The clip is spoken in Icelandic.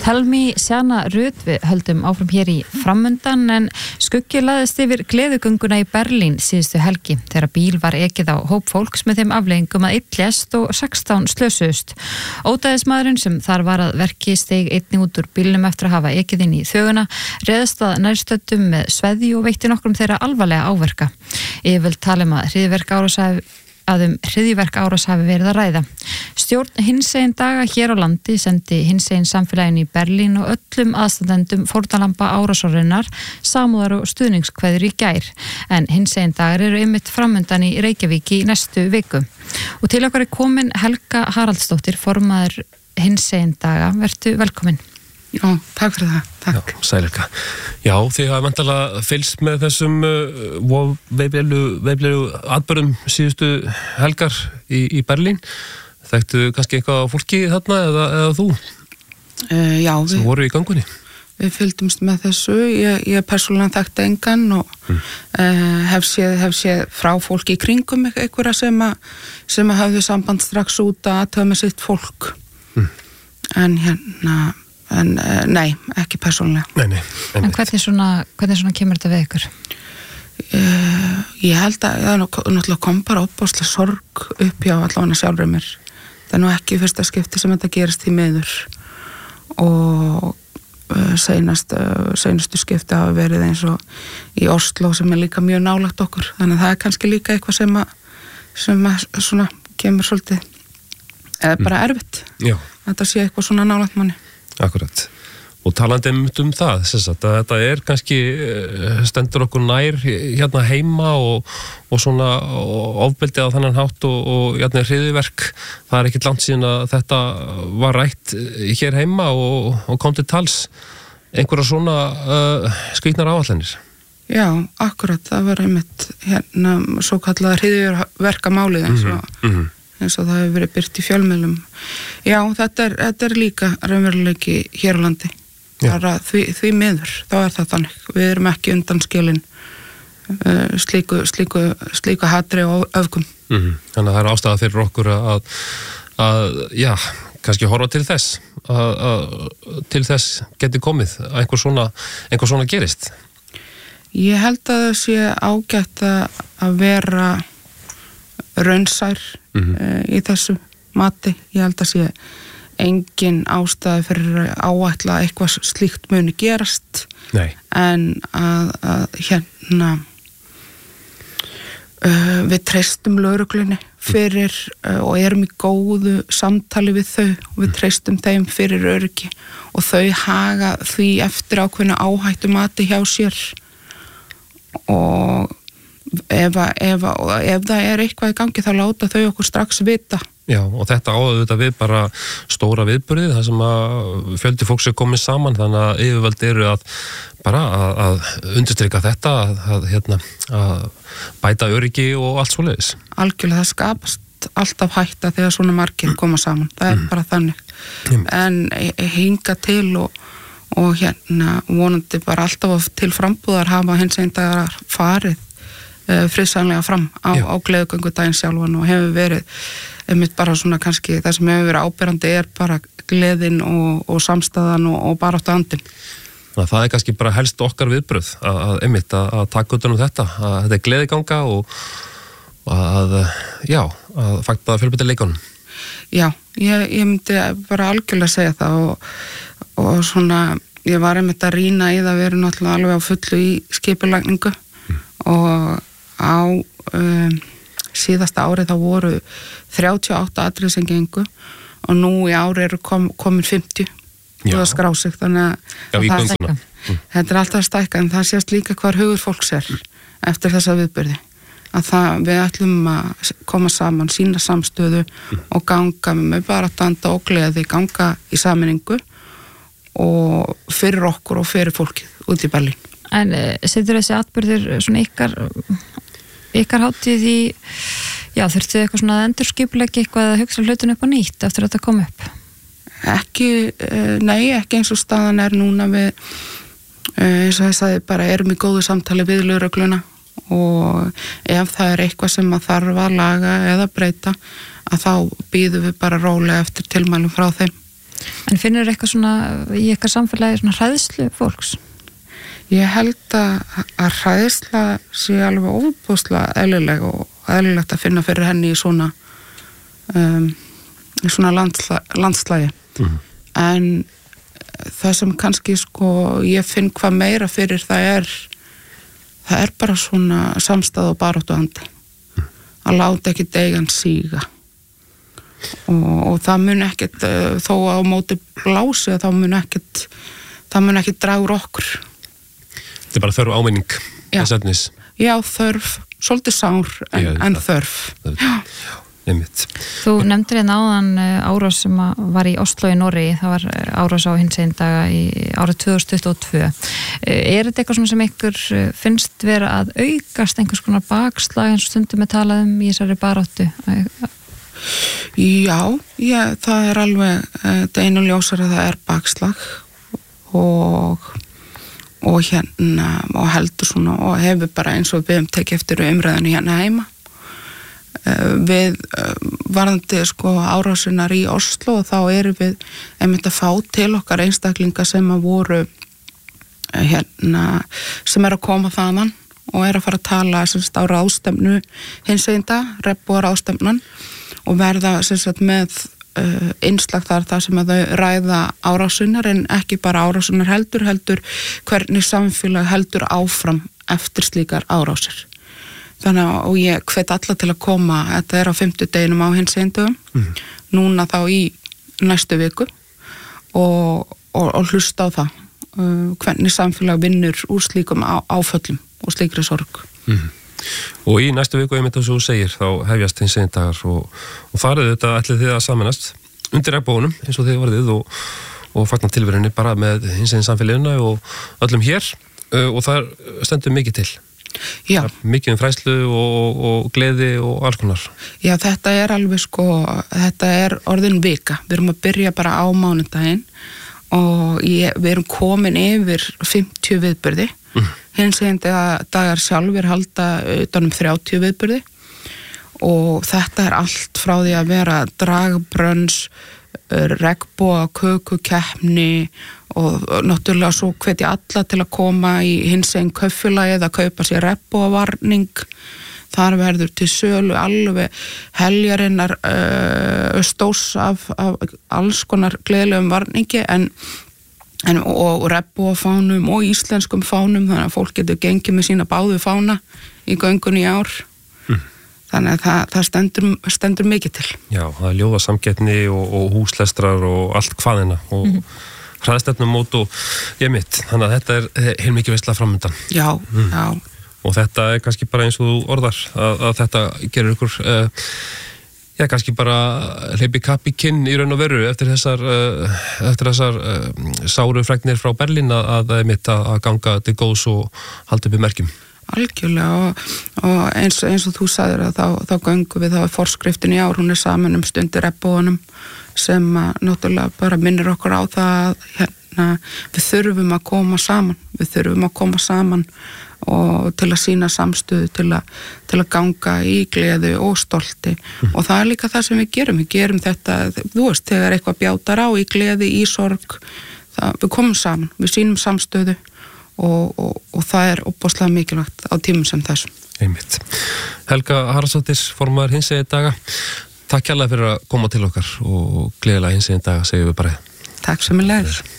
Tell me, Sjana Rut, við höldum áfram hér í framundan en skuggi laðist yfir gleðigönguna í Berlín síðustu helgi þegar bíl var ekið á hóp fólks með þeim afleiðingum að 1 lést og 16 slösuðust. Ódæðismaðurinn sem þar var að verki steig einnig út úr bílnum eftir að hafa ekið inn í þöguna, réðst að nærstöddum með sveðju og veitti nokkrum þeirra alvarlega áverka. Yfirvöld tala um hryðjuverk árás hafi verið að ræða. Stjórn hinsegin daga hér á landi sendi hinsegin samfélaginu í Berlín og öllum aðstandendum fórnarlamba árásarinnar samúðar og stuðningskveður í gær. En hinsegin dagar eru einmitt framundan í Reykjavík í næstu viku. Og til okkar komin Helga Haraldsdóttir, formaður hinsegin daga. Vertu velkomin. Já, takk fyrir það. Takk. Já, sælirka. Já, þið hafa vantarlega fylgst með þessum veiflegu atburðum síðustu helgar í Berlín. Þekktu kannski eitthvað á fólki þarna eða þú? Já, sem voru í gangunni. Við fylgdumst með þessu. Ég persónulega þekkti engan og hef séð frá fólki í kringum einhverja sem hafðu samband strax út að athugja með sitt fólk. En nei, ekki persónulega. Nei. En hvernig svona kemur þetta við ykkur? Ég held að það náttúrulega kom bara óbáslega sorg upp hjá allavega sjálfur mér. Það er nú ekki fyrsta skipti sem þetta gerist í miður og seinastu skipti hafa verið eins og í Oslo sem er líka mjög nálægt okkur. Þannig að það er kannski líka eitthvað sem svona kemur svolítið bara erfitt. Já. Þetta sé eitthvað svona nálægt manni. Akkurat. Og talandi um það, þetta er kannski stendur okkur nær hérna heima og svona ofbeldi á þennan hátt og hérna hryðjuverk. Það er ekkert langt síðan að þetta var rætt hér heima og kom til tals einhverja svona skrýtnar áætlanir. Já, akkurat. Það var einmitt hérna svo kallað hryðjuverkamálið eins og það hefur verið birt í fjölmiðlum. Já, þetta er líka raunveruleiki hér á landi. Því miður, þá er það þannig. Við erum ekki undanskilin slíku hatri og öfgum. Þannig að það er ástæða fyrir okkur að kannski horfa til þess að til þess geti komið að einhver svona gerist. Ég held að það sé ágætt að vera raunsær í þessu mati. Ég held að sé engin ástæði fyrir áætla eitthvað slíkt muni gerast. Nei. En að við treystum lögreglunni fyrir og erum í góðu samtali við þau og við treystum þeim fyrir öryggi og þau haga því eftir ákveðna áhættu mati hjá sér og ef það er eitthvað í gangi þá láta þau okkur strax vita. Já, og þetta áður við bara stóra viðburði þar sem að fjöldi fólks er komið saman, þannig að yfirvöld eru að undirstrika þetta að bæta öryggi og allt svoleiðis. Algjörlega, það skapast alltaf hætta þegar svona margir koma saman. Það er bara þannig. En hinga til og vonandi bara alltaf til frambúðar hafa hinsegin dagar farið friðsamlega fram á gleðigöngudaginn sjálfan og hefur verið einmitt bara svona kannski það sem hefur verið áberandi er bara gleðin og samstæðan og baráttu andinn. Það er kannski bara helst okkar viðbröð að taka utan þetta, að þetta er gleðiganga og að fagna fjölbreytileikanum. Já, ég myndi bara algjörlega segja það og svona ég var einmitt að rýna í það, við erum náttúrulega alveg á fullu í skipulagningu og á síðasta árið þá voru 38 atriði sem gengu og nú í ári eru komin 50 og það skrá sig, þannig að þetta er alltaf að stækka en það sést líka hvar hugur fólks er eftir þessa viðburði að við ætlum að koma saman, sýna samstöðu og ganga með baráttanda og gleði, ganga í sameiningu og fyrir okkur og fyrir fólkið út í Berlín. En setur þessi atburður svona ykkar hátíð í, þurftu eitthvað svona að endurskipuleggja eitthvað að hugsa hlutun upp á nýtt eftir að þetta kom upp? Ekki eins og staðan er núna við, eins og ég sagði bara erum í góðu samtali við lögregluna og ef það er eitthvað sem að þarf að laga eða breyta að þá býðum við bara rólega eftir tilmælum frá þeim. En finnur eitthvað svona í eitthvað samfélagi svona hræðslu fólks? Ég held að hræðsla sé alveg óbúslega eðlileg og eðlilegt að finna fyrir henni í svona landslægi. En það sem kannski ég finn hvað meira fyrir það er bara svona samstæð og baráttuandi. Að láta ekki deigan síga. Og það mun ekkert, þó á móti blási, það mun ekkert draga úr okkur. Þetta er bara þörf áminning þess efnis. Já, þörf, svolítið sár en þörf. Já. Einmitt. Þú nefndir hérna áðan árás sem var í Oslo í Noregi, það var árás á hinsegin daga í árið 2022. Er þetta eitthvað sem ykkur finnst vera að aukast einhvers konar bakslag eins og stundum við talaðum í þessari baráttu? Já, það er alveg þetta einu ljósar að það er bakslag og hérna og heldur svona og hefur bara eins og við höfum tekið eftir umræðinu hérna heima. Við varðandi árásinnar í Oslo og þá erum við einmitt að fá til okkar einstaklinga sem að voru sem að koma þaðan og að fara að tala á ráðstefnu hinsegin dag, rebbúar ráðstefnan og verða með innslag þar sem að þau ræða árásinnar en ekki bara árásinnar heldur hvernig samfélag heldur áfram eftir slíkar árásir. Þannig að ég hvet alla til að koma, þetta er á 50 deginum á hinsegin dögum, núna þá í næstu viku og hlusta á það, hvernig samfélag vinnur úr slíkum áföllum og slíkri sorg. Og í næstu viku, einmitt þess að þú segir, þá hefjast hinsegin dagar og þar þetta ætlið þið að sameinast undir regnboganum eins og þið varðið og fagna tilverunni bara með hinsegin samfélaginu og öllum hér og þar stendur mikið til. Já. Mikið fræðslu og gleði og alls konar. Já, þetta er alveg þetta er orðin vika. Við erum að byrja bara á mánudaginn og við erum komin yfir 50 viðburði. Hinsegin dagar sjálfur halda utan 30 viðburði og þetta er allt frá því að vera dragbrönns, regnboga, kökukeppni og náttúrulega svo hvetja alla til að koma í hinsegin kaupfélagið að kaupa sér regnbogavarning. Þar verður til sölu alveg heljarinnar stórs af alls konar gleðilegum varningi og regnbogafánum og íslenskum fánum þannig að fólk getur gengið með sína báðu fána í göngunni í ár. Þannig að það stendur mikið til. Já, það er ljóðasamkeppni og húslestrar og allt hvaðina og hraðstefnumót og mitt. Þannig að þetta er heilmikið veisla framundan. Já, já. Og þetta er kannski bara eins og þú orðar að þetta gerur ykkur, kannski bara hleypi kapp í kinn í raun og veru eftir þessar sáru fregnir frá Berlín að ganga til góðs og halda upp í merkjum. Algjörlega og eins og þú sagðir að þá göngum við þá forskriftin í ár, hún er saman stundir regnboganum sem náttúrulega bara minnir okkur á það við þurfum að koma saman og til að sýna samstöðu til að ganga í gleði og stolti og það er líka það sem við gerum þetta, þú veist, þegar eitthvað bjátar á í gleði, í sorg við komum saman, við sýnum samstöðu og það er óbúslega mikilvægt á tímum sem þessum. Einmitt. Helga Haraldsdóttir, formaður hinsegin daga, takk kærlega fyrir að koma til okkar og gleðilega hinsegin daga, segjum við bara. Takk sömuleiðis.